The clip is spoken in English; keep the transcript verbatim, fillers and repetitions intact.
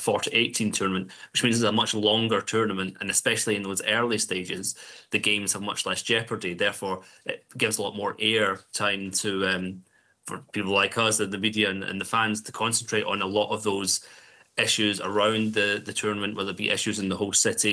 four to eighteen tournament, which means it's a much longer tournament, and especially in those early stages, the games have much less jeopardy. Therefore, it gives a lot more air time to um, for people like us, the, the media and, and the fans, to concentrate on a lot of those issues around the the tournament, whether it be issues in the whole city